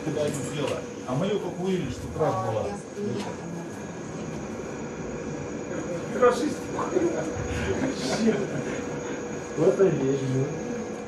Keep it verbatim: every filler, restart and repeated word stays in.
куда они дело. А мою как увидели, что краж была. Расист. Вот и вещь,